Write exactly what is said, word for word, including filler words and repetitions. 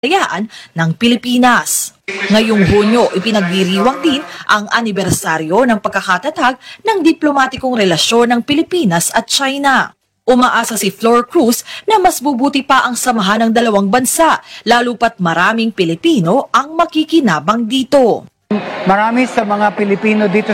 Kalayaan ng Pilipinas. Ngayong Hunyo, ipinagdiriwang din ang anibersaryo ng pagkakatatag ng diplomatikong relasyon ng Pilipinas at China. Umaasa si Flor Cruz na mas bubuti pa ang samahan ng dalawang bansa, lalo pat maraming Pilipino ang makikinabang dito. Marami sa mga Pilipino dito